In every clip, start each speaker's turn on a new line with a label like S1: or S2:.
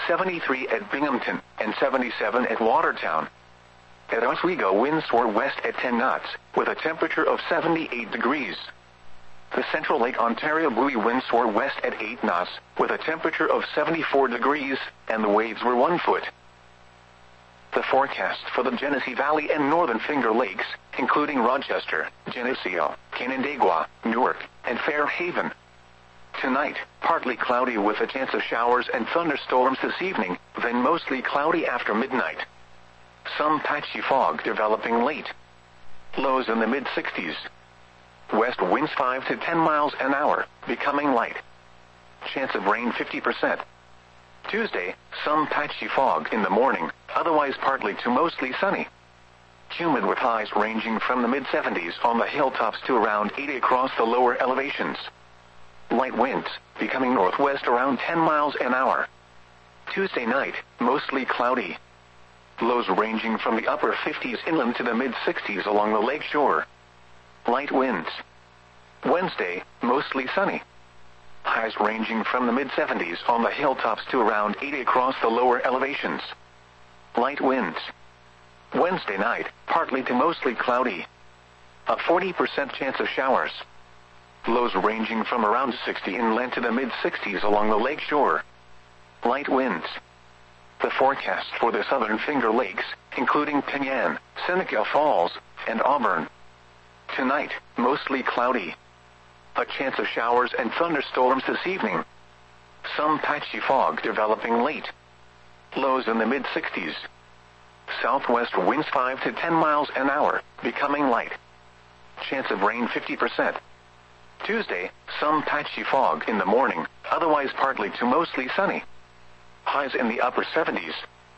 S1: 73 at Binghamton, and 77 at Watertown. At Oswego, winds soar west at 10 knots, with a temperature of 78 degrees. The Central Lake Ontario buoy winds soar west at 8 knots, with a temperature of 74 degrees, and the waves were 1 foot. The forecast for the Genesee Valley and Northern Finger Lakes, including Rochester, Geneseo, Canandaigua, Newark, and Fairhaven. Tonight, partly cloudy with a chance of showers and thunderstorms this evening, then mostly cloudy after midnight. Some patchy fog developing late. Lows in the mid-60s. West winds 5 to 10 miles an hour, becoming light. Chance of rain 50%. Tuesday, some patchy fog in the morning, otherwise partly to mostly sunny. Humid with highs ranging from the mid-70s on the hilltops to around 80 across the lower elevations. Light winds, becoming northwest around 10 miles an hour. Tuesday night, mostly cloudy. Lows ranging from the upper 50s inland to the mid-60s along the lake shore. Light winds. Wednesday, mostly sunny. Highs ranging from the mid-70s on the hilltops to around 80 across the lower elevations. Light winds. Wednesday night, partly to mostly cloudy. A 40% chance of showers. Lows ranging from around 60 inland to the mid-60s along the lake shore. Light winds. The forecast for the Southern Finger Lakes, including Penyan, Seneca Falls, and Auburn. Tonight, mostly cloudy. A chance of showers and thunderstorms this evening. Some patchy fog developing late. Lows in the mid-60s. Southwest winds 5 to 10 miles an hour, becoming light. Chance of rain 50%. Tuesday, some patchy fog in the morning, otherwise partly to mostly sunny. Highs in the upper 70s.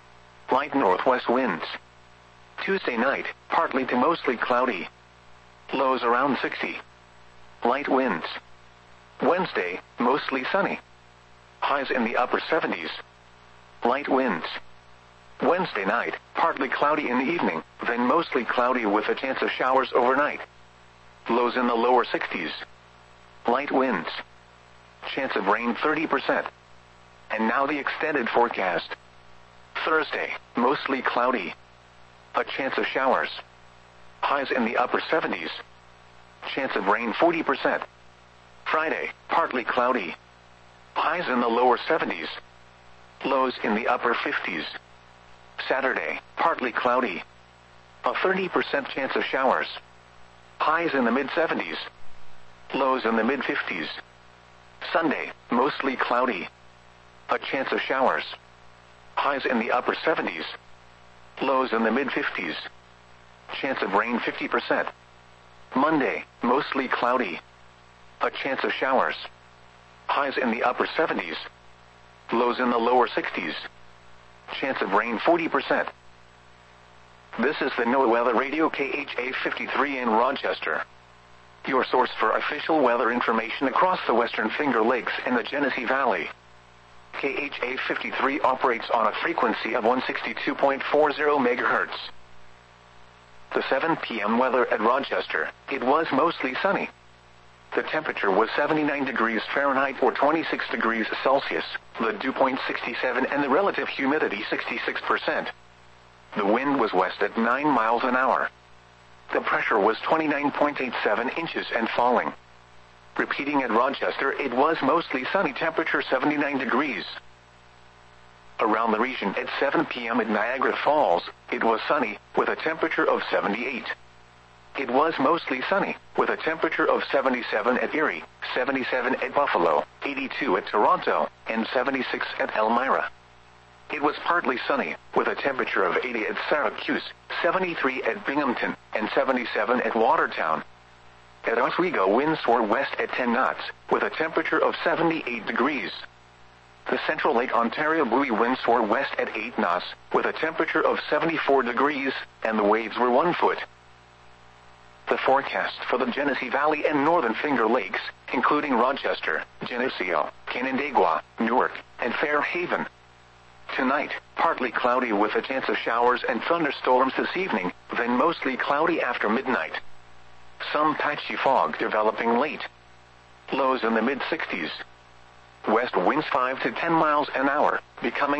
S1: Light northwest winds. Tuesday night, partly to mostly cloudy. Lows around 60. Light winds. Wednesday, mostly sunny. Highs in the upper 70s. Light winds. Wednesday night, partly cloudy in the evening, then mostly cloudy with a chance of showers overnight. Lows in the lower 60s. Light winds. Chance of rain 30%. And now the extended forecast. Thursday, mostly cloudy. A chance of showers. Highs in the upper 70s. Chance of rain 40%. Friday, partly cloudy. Highs in the lower 70s. Lows in the upper 50s. Saturday, partly cloudy. A 30% chance of showers. Highs in the mid-70s. Lows in the mid-50s. Sunday, mostly cloudy. A chance of showers. Highs in the upper 70s. Lows in the mid-50s. Chance of rain 50%. Monday, mostly cloudy. A chance of showers. Highs in the upper 70s. Lows in the lower 60s. Chance of rain 40%. This is the NOAA Weather Radio KHA 53 in Rochester. Your source for official weather information across the Western Finger Lakes and the Genesee Valley. KHA 53 operates on a frequency of 162.40 MHz. The 7 p.m. weather at Rochester, it was mostly sunny. The temperature was 79 degrees Fahrenheit or 26 degrees Celsius, the dew point 67 and the relative humidity 66%. The wind was west at 9 miles an hour. The pressure was 29.87 inches and falling. Repeating at Rochester, it was mostly sunny, temperature 79 degrees. Around the region at 7 p.m. at Niagara Falls, it was sunny, with a temperature of 78. It was mostly sunny, with a temperature of 77 at Erie, 77 at Buffalo, 82 at Toronto, and 76 at Elmira. It was partly sunny, with a temperature of 80 at Syracuse, 73 at Binghamton, and 77 at Watertown. At Oswego, winds soar west at 10 knots, with a temperature of 78 degrees. The Central Lake Ontario buoy winds soar west at 8 knots, with a temperature of 74 degrees, and the waves were 1 foot. The forecast for the Genesee Valley and Northern Finger Lakes, including Rochester, Geneseo, Canandaigua, Newark, and Fairhaven. Tonight, partly cloudy with a chance of showers and thunderstorms this evening, then mostly cloudy after midnight. Some patchy fog developing late. Lows in the mid-60s. West winds 5 to 10 miles an hour, becoming